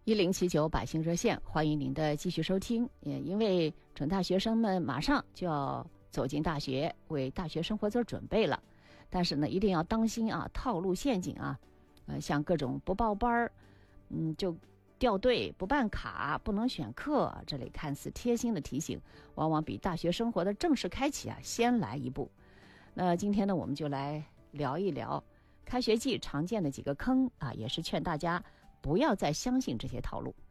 1079百姓热线，欢迎您的继续收听。因为准大学生们马上就要走进大学，为大学生活做准备了，但是呢，一定要当心啊，套路陷阱啊，像各种不报班儿，就掉队、不办卡、不能选课这类看似贴心的提醒，往往比大学生活的正式开启先来一步。那今天呢，我们就来聊一聊开学季常见的几个坑啊，也是劝大家不要再相信这些套路。